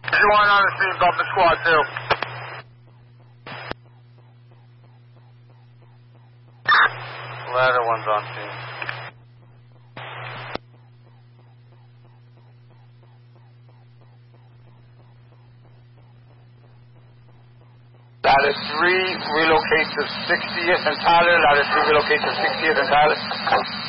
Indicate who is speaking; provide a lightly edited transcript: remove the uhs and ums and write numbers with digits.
Speaker 1: Everyone on the scene, bump the squad too. Ladder one's on scene. Ladder 3 relocates to 60th and Tyler. Ladder 2 relocates to 60th and Tyler.